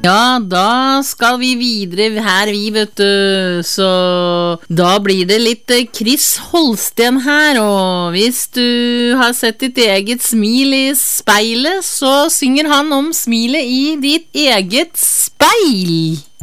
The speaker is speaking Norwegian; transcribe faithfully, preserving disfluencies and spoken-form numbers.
Ja, da skal vi videre her, vi, vet du. Så da blir det litt Chris Holsten her, og hvis du har sett ditt eget smil i speilet, så synger han om smilet i ditt eget speil.